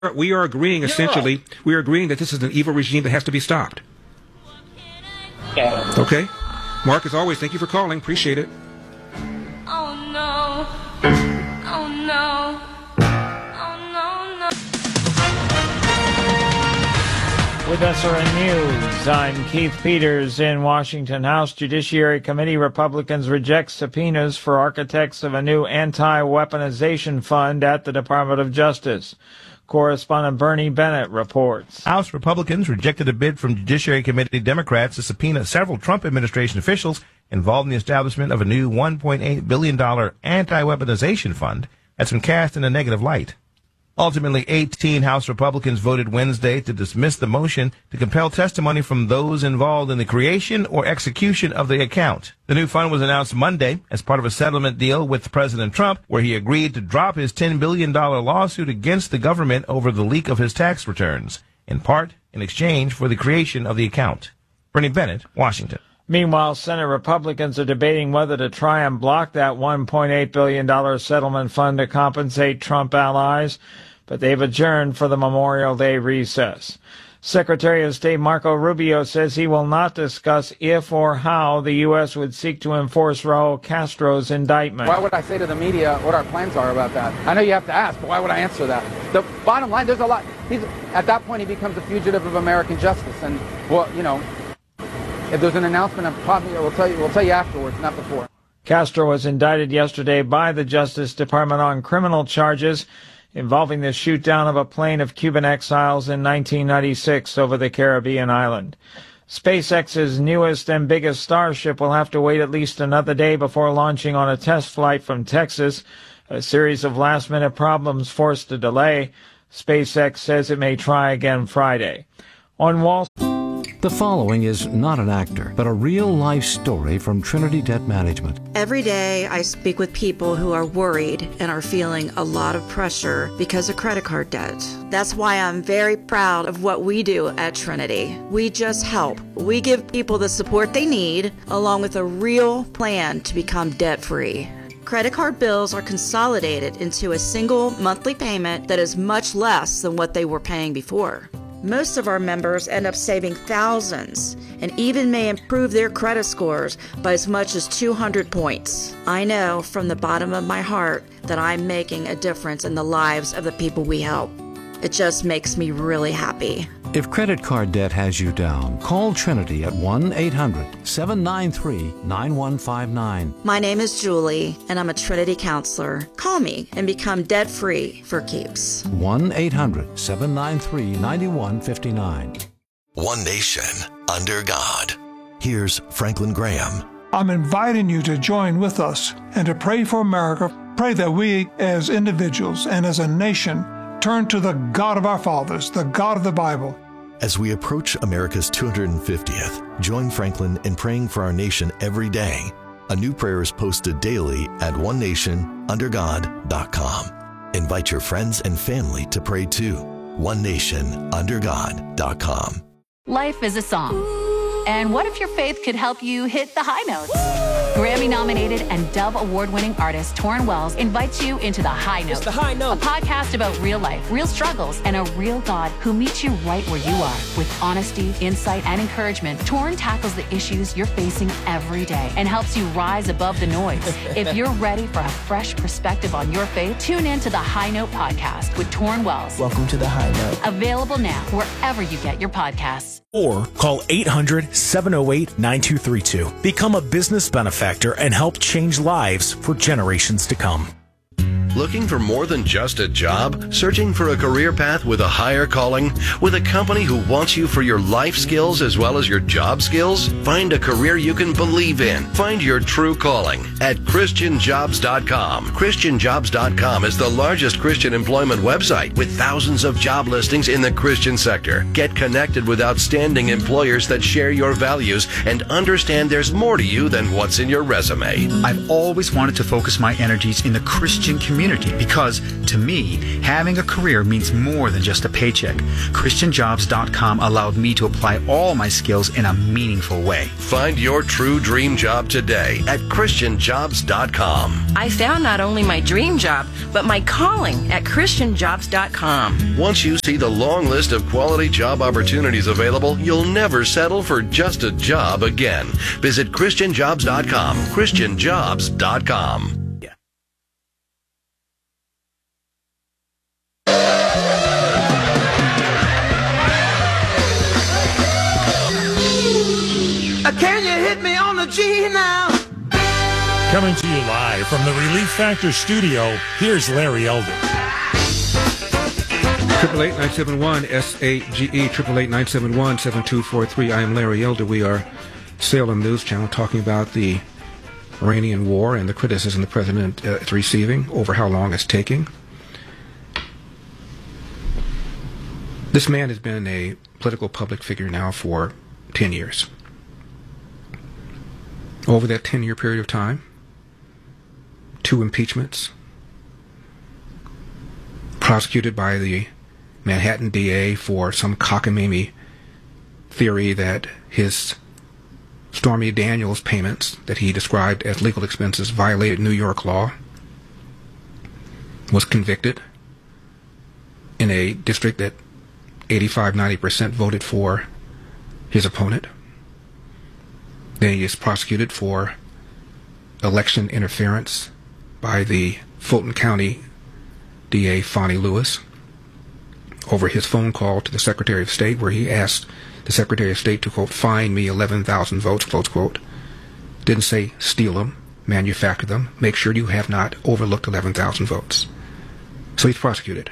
We are agreeing, essentially, we are agreeing that this is an evil regime that has to be stopped. Okay? Mark, as always, thank you for calling. Appreciate it. Oh, no. Oh, no. With SRN News, I'm Keith Peters in Washington. House Judiciary Committee Republicans reject subpoenas for architects of a new anti-weaponization fund at the Department of Justice. Correspondent Bernie Bennett reports. House Republicans rejected a bid from Judiciary Committee Democrats to subpoena several Trump administration officials involved in the establishment of a new $1.8 billion anti-weaponization fund that's been cast in a negative light. Ultimately, 18 House Republicans voted Wednesday to dismiss the motion to compel testimony from those involved in the creation or execution of the account. The new fund was announced Monday as part of a settlement deal with President Trump, where he agreed to drop his $10 billion lawsuit against the government over the leak of his tax returns, in part in exchange for the creation of the account. Bernie Bennett, Washington. Meanwhile, Senate Republicans are debating whether to try and block that $1.8 billion settlement fund to compensate Trump allies, but they've adjourned for the Memorial Day recess. Secretary of State Marco Rubio says he will not discuss if or how the U.S. would seek to enforce Raul Castro's indictment. Why would I say to the media what our plans are about that? I know you have to ask, but why would I answer that? The bottom line, there's a lot. At that point, he becomes a fugitive of American justice. And, well, you know, if there's an announcement, we'll tell you afterwards, not before. Castro was indicted yesterday by the Justice Department on criminal charges involving the shoot-down of a plane of Cuban exiles in 1996 over the Caribbean island. SpaceX's newest and biggest Starship will have to wait at least another day before launching on a test flight from Texas. A series of last-minute problems forced a delay. SpaceX says it may try again Friday. On Wall Street. The following is not an actor, but a real-life story from Trinity Debt Management. Every day I speak with people who are worried and are feeling a lot of pressure because of credit card debt. That's why I'm very proud of what we do at Trinity. We just help. We give people the support they need, along with a real plan to become debt-free. Credit card bills are consolidated into a single monthly payment that is much less than what they were paying before. Most of our members end up saving thousands and even may improve their credit scores by as much as 200 points. I know from the bottom of my heart that I'm making a difference in the lives of the people we help. It just makes me really happy. If credit card debt has you down, call Trinity at 1-800-793-9159. My name is Julie, and I'm a Trinity counselor. Call me and become debt-free for keeps. 1-800-793-9159. One nation, under God. Here's Franklin Graham. I'm inviting you to join with us and to pray for America. Pray that we, as individuals and as a nation, turn to the God of our fathers, the God of the Bible. As we approach America's 250th, join Franklin in praying for our nation every day. A new prayer is posted daily at onenationundergod.com. Invite your friends and family to pray too. onenationundergod.com. Life is a song. And what if your faith could help you hit the high notes? Grammy-nominated and Dove Award-winning artist Torrin Wells invites you into The High Note. It's The High Note. A podcast about real life, real struggles, and a real God who meets you right where you are. With honesty, insight, and encouragement, Torrin tackles the issues you're facing every day and helps you rise above the noise. If you're ready for a fresh perspective on your faith, tune in to The High Note podcast with Torrin Wells. Welcome to The High Note. Available now wherever you get your podcasts. Or call 800-708-9232. Become a business benefactor and help change lives for generations to come. Looking for more than just a job? Searching for a career path with a higher calling? With a company who wants you for your life skills as well as your job skills? Find a career you can believe in. Find your true calling at ChristianJobs.com. ChristianJobs.com is the largest Christian employment website with thousands of job listings in the Christian sector. Get connected with outstanding employers that share your values and understand there's more to you than what's in your resume. I've always wanted to focus my energies in the Christian community opportunity because, to me, having a career means more than just a paycheck. ChristianJobs.com allowed me to apply all my skills in a meaningful way. Find your true dream job today at ChristianJobs.com. I found not only my dream job, but my calling at ChristianJobs.com. Once you see the long list of quality job opportunities available, you'll never settle for just a job again. Visit ChristianJobs.com. ChristianJobs.com. Can you hit me on the G now? Coming to you live from the Relief Factor studio, here's Larry Elder. 888-971-SAGE, 888-971-7243. I am Larry Elder. We are Salem News Channel talking about the Iranian war and the criticism the president is receiving over how long it's taking. This man has been a political public figure now for 10 years. Over that 10-year period of time, 2 impeachments, prosecuted by the Manhattan DA for some cockamamie theory that his Stormy Daniels payments that he described as legal expenses violated New York law, was convicted in a district that 85-90% voted for his opponent. Then he is prosecuted for election interference by the Fulton County DA, Fonnie Lewis, over his phone call to the Secretary of State where he asked the Secretary of State to, quote, find me 11,000 votes, close quote. Didn't say steal them, manufacture them, make sure you have not overlooked 11,000 votes. So he's prosecuted.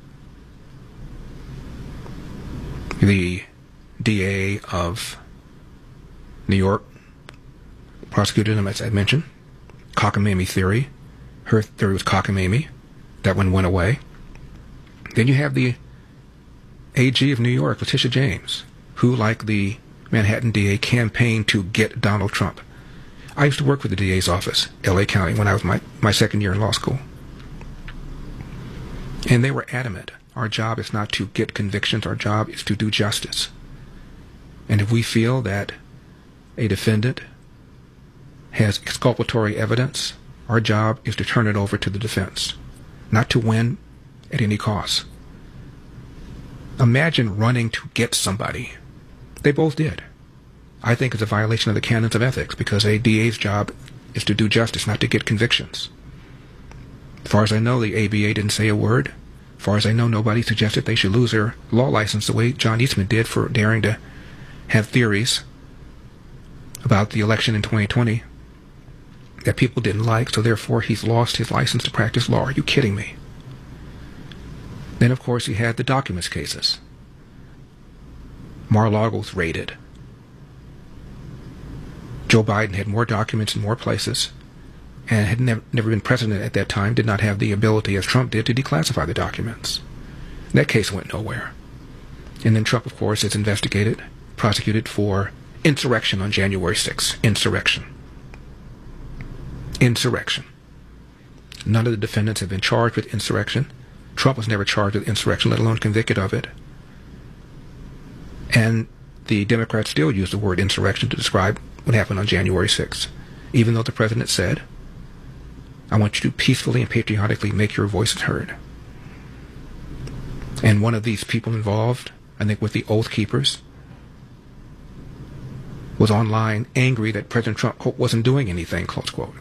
The DA of New York prosecuted him, as I mentioned. Cockamamie theory. Her theory was cockamamie. That one went away. Then you have the AG of New York, Letitia James, who, like the Manhattan DA, campaigned to get Donald Trump. I used to work with the DA's office, L.A. County, when I was my second year in law school. And they were adamant. Our job is not to get convictions. Our job is to do justice. And if we feel that a defendant has exculpatory evidence, our job is to turn it over to the defense, not to win at any cost. Imagine running to get somebody. They both did. I think it's a violation of the canons of ethics because a DA's job is to do justice, not to get convictions. As far as I know, the ABA didn't say a word. As far as I know, nobody suggested they should lose their law license the way John Eastman did for daring to have theories about the election in 2020 that people didn't like, so therefore he's lost his license to practice law. Are you kidding me? Then, of course, he had the documents cases. Mar-a-Lago was raided. Joe Biden had more documents in more places and had never been president at that time, did not have the ability, as Trump did, to declassify the documents. That case went nowhere. And then Trump, of course, is investigated, prosecuted for insurrection on January 6th. Insurrection. None of the defendants have been charged with insurrection. Trump was never charged with insurrection, let alone convicted of it. And the Democrats still use the word insurrection to describe what happened on January 6th, even though the president said, I want you to peacefully and patriotically make your voices heard. And one of these people involved, I think with the Oath Keepers, was online angry that President Trump, quote, wasn't doing anything, close quote.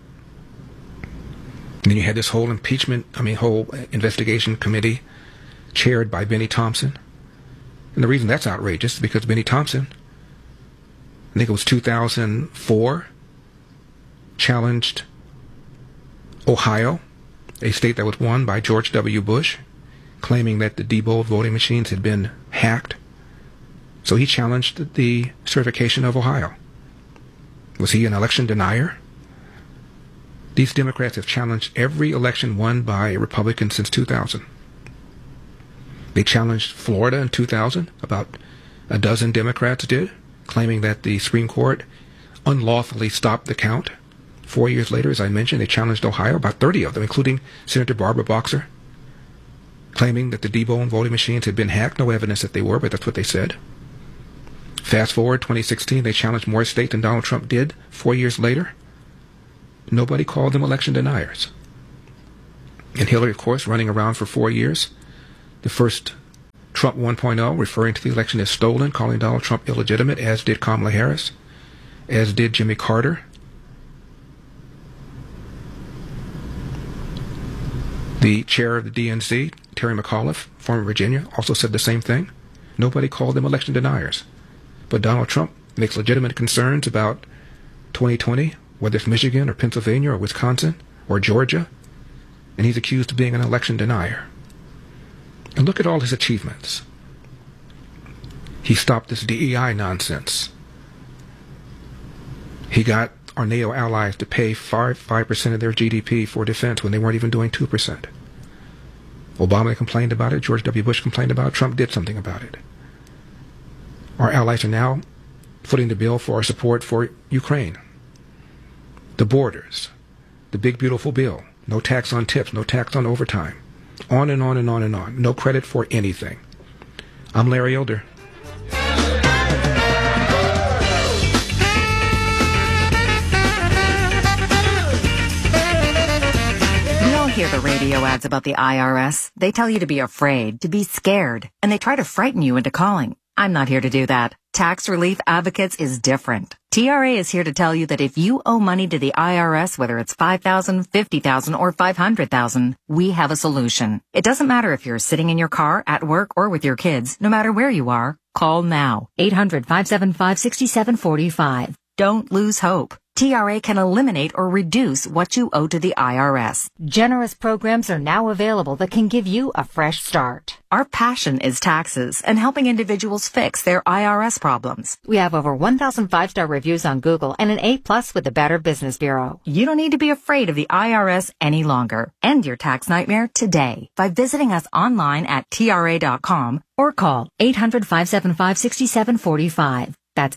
And then you had this whole whole investigation committee chaired by Benny Thompson. And the reason that's outrageous is because Benny Thompson, I think it was 2004, challenged Ohio, a state that was won by George W. Bush, claiming that the Diebold voting machines had been hacked. So he challenged the certification of Ohio. Was he an election denier? These Democrats have challenged every election won by a Republican since 2000. They challenged Florida in 2000. About a dozen Democrats did, claiming that the Supreme Court unlawfully stopped the count 4 years later, as I mentioned, they challenged Ohio, about 30 of them, including Senator Barbara Boxer, claiming that the debone voting machines had been hacked. No evidence that they were, but that's what they said. Fast forward 2016, they challenged more states than Donald Trump did. 4 years later, nobody called them election deniers. And Hillary, of course, running around for 4 years. The first Trump 1.0, referring to the election as stolen, calling Donald Trump illegitimate, as did Kamala Harris, as did Jimmy Carter. The chair of the DNC, Terry McAuliffe, former Virginia, also said the same thing. Nobody called them election deniers. But Donald Trump makes legitimate concerns about 2020, whether it's Michigan or Pennsylvania or Wisconsin or Georgia, and he's accused of being an election denier. And look at all his achievements. He stopped this DEI nonsense. He got our NATO allies to pay 5% of their GDP for defense when they weren't even doing 2%. Obama complained about it. George W. Bush complained about it. Trump did something about it. Our allies are now footing the bill for our support for Ukraine. The borders. The big, beautiful bill. No tax on tips. No tax on overtime. On and on and on and on. No credit for anything. I'm Larry Elder. Hear the radio ads about the IRS. They tell you to be afraid, to be scared, and they try to frighten you into calling. I'm not here to do that. Tax Relief Advocates is different. TRA is here to tell you that if you owe money to the IRS, whether it's $5,000, $50,000, or $500,000, we have a solution. It doesn't matter if you're sitting in your car, at work, or with your kids. No matter where you are, call now. 800-575-6745. Don't lose hope. TRA can eliminate or reduce what you owe to the IRS. Generous programs are now available that can give you a fresh start. Our passion is taxes and helping individuals fix their IRS problems. We have over 1,000 5-star reviews on Google and an A+ with the Better Business Bureau. You don't need to be afraid of the IRS any longer. End your tax nightmare today by visiting us online at TRA.com or call 800-575-6745. That's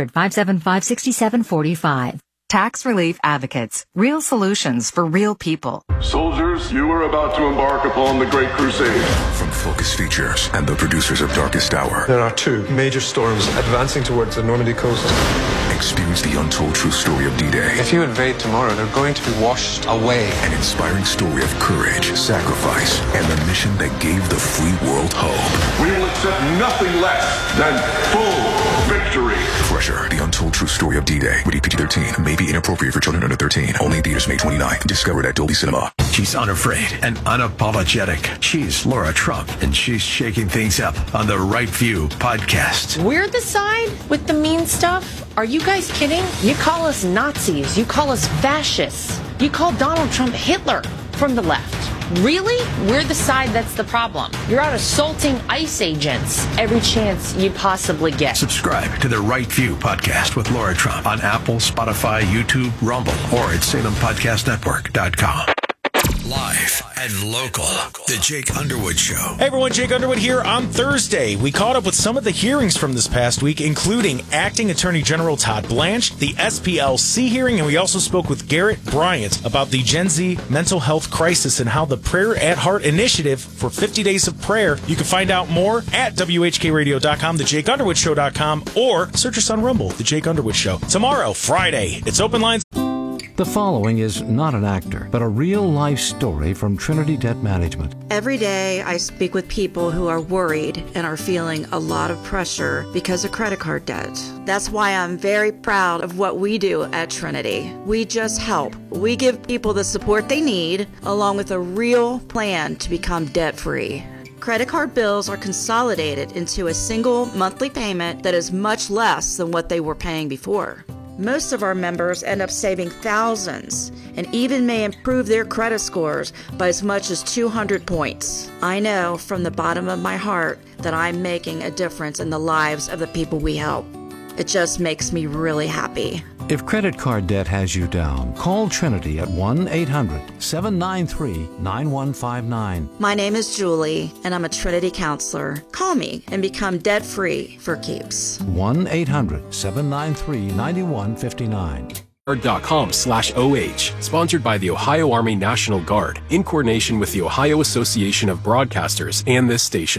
800-575-6745. Tax Relief Advocates. Real solutions for real people. Soldiers, you are about to embark upon the Great Crusade. From Focus Features and the producers of Darkest Hour. There are two major storms advancing towards the Normandy coast. Experience the untold true story of D-Day. If you invade tomorrow, they're going to be washed away. An inspiring story of courage, sacrifice, and the mission that gave the free world hope. We will accept nothing less than full victory. Crusher, the untold true story of D-Day. Rated PG-13. May be inappropriate for children under 13. Only in theaters May 29th. Discovered at Dolby Cinema. She's unafraid and unapologetic. She's Laura Trump, and she's shaking things up on the Right View podcast. We're the side with the mean stuff? Are you guys kidding? You call us Nazis. You call us fascists. You call Donald Trump Hitler from the left. Really? We're the side that's the problem. You're out assaulting ICE agents every chance you possibly get. Subscribe to the Right View podcast with Laura Trump on Apple, Spotify, YouTube, Rumble, or at SalemPodcastNetwork.com. Live and local. The Jake Underwood Show. Hey everyone, Jake Underwood here. On Thursday, we caught up with some of the hearings from this past week, including Acting Attorney General Todd Blanche, the SPLC hearing, and we also spoke with Garrett Bryant about the Gen Z mental health crisis and how the Prayer at Heart initiative for 50 Days of Prayer. You can find out more at WHKRadio.com, TheJakeUnderwoodShow.com, or search us on Rumble, The Jake Underwood Show. Tomorrow, Friday, it's open lines. The following is not an actor, but a real-life story from Trinity Debt Management. Every day I speak with people who are worried and are feeling a lot of pressure because of credit card debt. That's why I'm very proud of what we do at Trinity. We just help. We give people the support they need, along with a real plan to become debt-free. Credit card bills are consolidated into a single monthly payment that is much less than what they were paying before. Most of our members end up saving thousands and even may improve their credit scores by as much as 200 points. I know from the bottom of my heart that I'm making a difference in the lives of the people we help. It just makes me really happy. If credit card debt has you down, call Trinity at 1-800-793-9159. My name is Julie, and I'm a Trinity counselor. Call me and become debt-free for keeps. 1-800-793-9159. Guard.com/OH, sponsored by the Ohio Army National Guard, in coordination with the Ohio Association of Broadcasters and this station.